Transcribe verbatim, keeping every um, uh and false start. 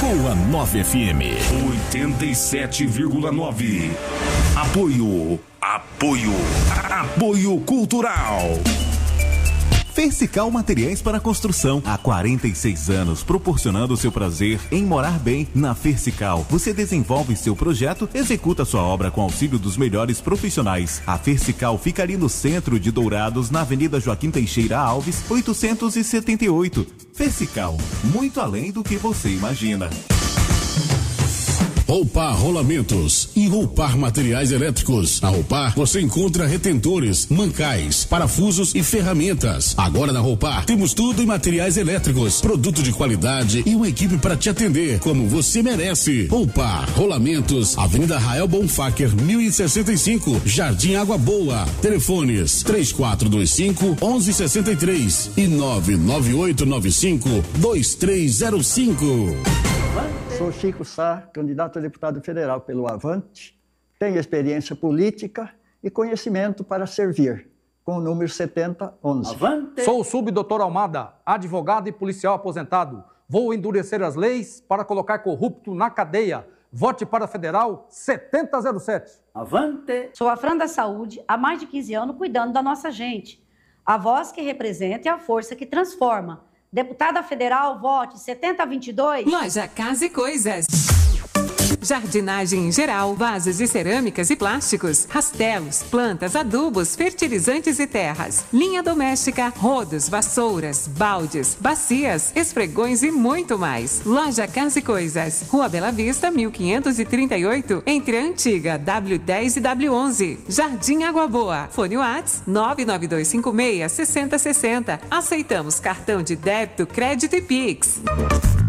com a nove F M oitenta e sete vírgula nove. Apoio, apoio, apoio cultural. Fersical Materiais para Construção. Há quarenta e seis anos, proporcionando seu prazer em morar bem. Na Fersical, você desenvolve seu projeto, executa sua obra com auxílio dos melhores profissionais. A Fersical fica ali no centro de Dourados, na Avenida Joaquim Teixeira Alves, oitocentos e setenta e oito. Fersical, muito além do que você imagina. Roupar Rolamentos e Roupar Materiais Elétricos. Na Roupar você encontra retentores, mancais, parafusos e ferramentas. Agora na Roupar temos tudo em materiais elétricos, produto de qualidade e uma equipe para te atender como você merece. Roupar Rolamentos, Avenida Rael Bonfacker, mil e sessenta e cinco, Jardim Água Boa. Telefones três quatro dois cinco, onze sessenta e três e nove nove oito nove cinco, dois três zero cinco. Sou Chico Sá, candidato a deputado federal pelo Avante. Tenho experiência política e conhecimento para servir, com o número setenta onze. Avante. Sou o subdoutor Almada, advogado e policial aposentado. Vou endurecer as leis para colocar corrupto na cadeia. Vote para Federal setenta zero sete. Avante. Sou a Fran da Saúde, há mais de quinze anos cuidando da nossa gente. A voz que representa é a força que transforma. Deputada Federal, vote setenta vinte e dois. Loja Casa e Coisas. Jardinagem em geral, vasos de cerâmicas e plásticos, rastelos, plantas, adubos, fertilizantes e terras. Linha doméstica, rodos, vassouras, baldes, bacias, esfregões e muito mais. Loja Casa e Coisas. Rua Bela Vista, mil quinhentos e trinta e oito, entre a antiga W dez e W onze. Jardim Água Boa. Fone WhatsApp nove nove dois cinco seis, seis zero seis zero. Aceitamos cartão de débito, crédito e Pix.